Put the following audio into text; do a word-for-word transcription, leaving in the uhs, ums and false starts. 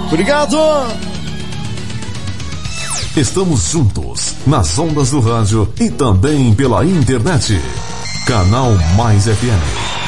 Obrigado! Estamos juntos, nas ondas do rádio e também pela internet. Canal Mais F M.